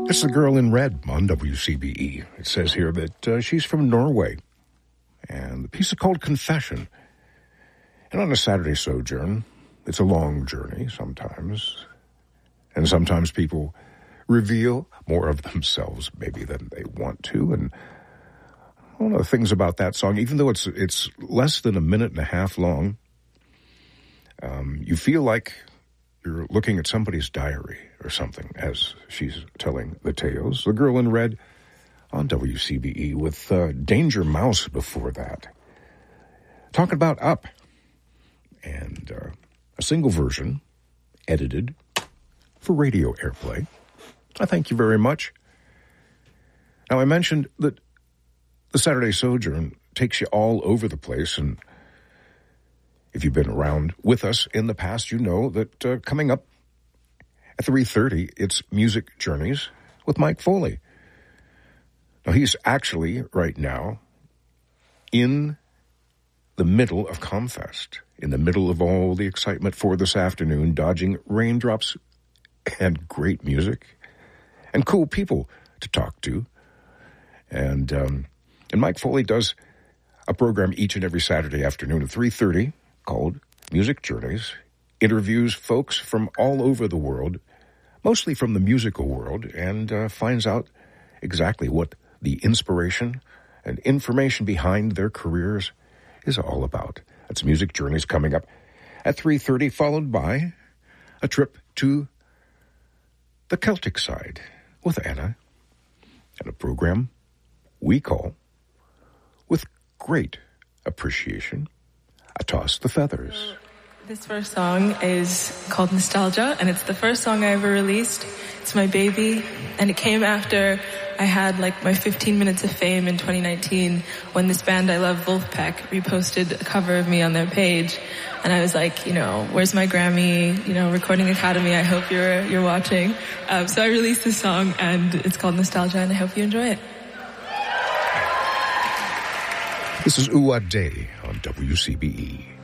It's the girl in red on WCBE. It says here that she's from Norway. And the piece is called Confession. And on a Saturday sojourn, it's a long journey sometimes. And sometimes people reveal more of themselves maybe than they want to. And one of the things about that song, even though it's less than a minute and a half long, you feel like you're looking at somebody's diary or something as she's telling the tales. The Girl in Red on WCBE with Danger Mouse before that. Talking about Up. And a single version, edited for radio airplay. I thank you very much. Now, I mentioned that the Saturday Sojourn takes you all over the place, and if you've been around with us in the past, you know that coming up at 3:30, it's Music Journeys with Mike Foley. Now, he's actually, right now, in the middle of Comfest, in the middle of all the excitement for this afternoon, dodging raindrops and great music and cool people to talk to. And Mike Foley does a program each and every Saturday afternoon at 3:30 called Music Journeys, interviews folks from all over the world, mostly from the musical world, and finds out exactly what the inspiration and information behind their careers is all about. That's Music Journeys coming up at 3:30, followed by a trip to the Celtic side with Anna and a program we call, with great appreciation, A Toss the Feathers. This first song is called Nostalgia, and it's the first song I ever released. It's my baby, and it came after I had like my 15 minutes of fame in 2019 when this band I love, Wolfpack, reposted a cover of me on their page. And I was like, where's my Grammy, Recording Academy, I hope you're watching. So I released this song, and it's called Nostalgia, and I hope you enjoy it. This is Uwa Day on WCBE.